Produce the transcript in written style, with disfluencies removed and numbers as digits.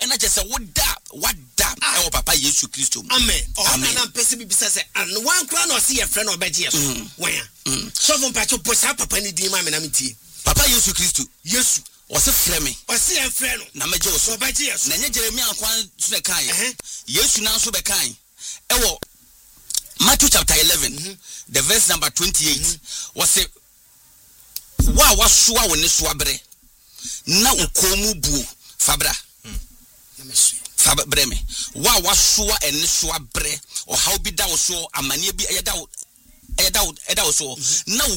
na just what da e papa Yesu Kristo. Amen. Amen. Na pese bi bisa se an wan kra na o se ye friend obeje yeso. Wan. So von pacho posa papa ni di ma me na metie. Papa Yesu Kristo. Yesu. O se frɛ me. O se ye friend no. Na meje o so obeje yeso. Na nye Jeremia kwan so be kan. Yesu na so be kan. E wo Matthew chapter 11, the verse number 28. Was it wa wasua woni so abre na ukomu bu fabra fabre me wa wasua eni so abre o how bi da wo so amane bi eda wo so na